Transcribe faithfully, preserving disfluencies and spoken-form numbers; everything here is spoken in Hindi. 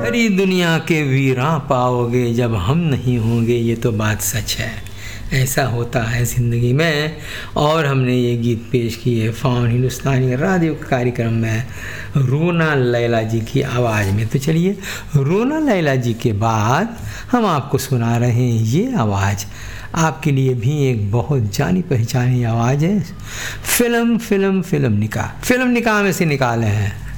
सारी दुनिया के वीरां पाओगे जब हम नहीं होंगे, ये तो बात सच है। ऐसा होता है ज़िंदगी में। और हमने ये गीत पेश किए फाउन हिंदुस्तानी रेडियो कार्यक्रम में रोना लैला जी की आवाज़ में। तो चलिए रोना लैला जी के बाद हम आपको सुना रहे हैं ये आवाज़, आपके लिए भी एक बहुत जानी पहचानी आवाज़ है। फिल्म फिल्म फिल्म निकाह फिल्म निकाह में से निकाले हैं